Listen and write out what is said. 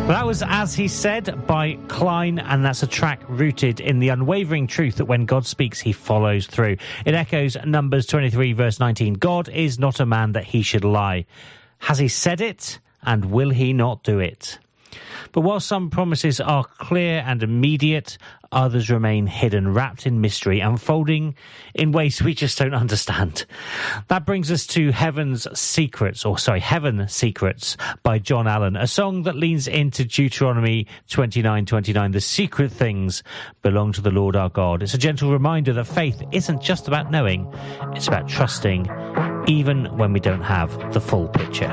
Well, that was As He Said by Klein, and that's a track rooted in the unwavering truth that when God speaks, he follows through. It echoes Numbers 23, verse 19. God is not a man that he should lie. Has he said it, and will he not do it? But while some promises are clear and immediate, others remain hidden, wrapped in mystery, unfolding in ways we just don't understand. That brings us to Heaven Secrets by John Allen, a song that leans into Deuteronomy 29:29. The secret things belong to the Lord our God. It's a gentle reminder that faith isn't just about knowing, it's about trusting, even when we don't have the full picture.